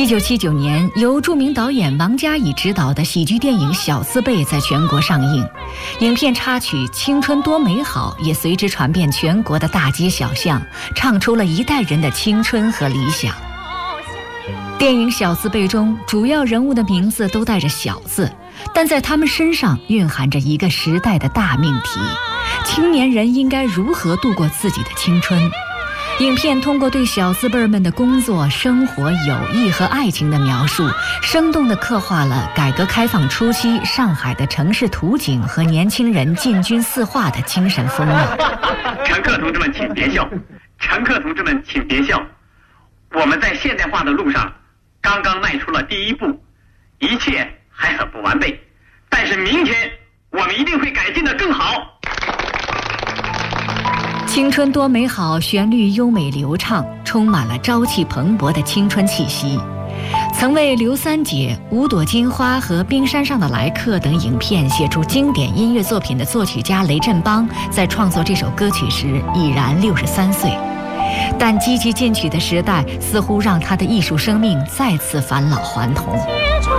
1979年，由著名导演王家乙执导的喜剧电影《小字辈》在全国上映，影片插曲《青春多美好》也随之传遍全国的大街小巷，唱出了一代人的青春和理想。电影《小字辈》中，主要人物的名字都带着“小”字，但在他们身上蕴含着一个时代的大命题：青年人应该如何度过自己的青春。影片通过对小字辈们的工作、生活、友谊和爱情的描述，生动地刻画了改革开放初期上海的城市图景和年轻人进军四化的精神风貌。 乘客同志们，请别笑！乘客同志们，请别笑！我们在现代化的路上刚刚迈出了第一步，一切还很不完备，但是明天我们一定会改进得更好。 青春多美好，旋律优美流畅，充满了朝气蓬勃的青春气息。曾为《刘三姐》《五朵金花》和《冰山上的来客》等影片写出经典音乐作品的作曲家雷振邦，在创作这首歌曲时已然63岁，但积极进取的时代似乎让他的艺术生命再次返老还童。